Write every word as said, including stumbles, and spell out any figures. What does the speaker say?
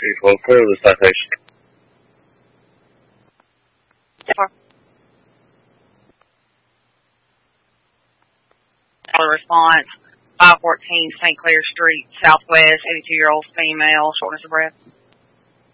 two twelve, clear the citation. For response, five fourteen Saint Clair Street, Southwest, eighty-two-year-old female, shortness of breath.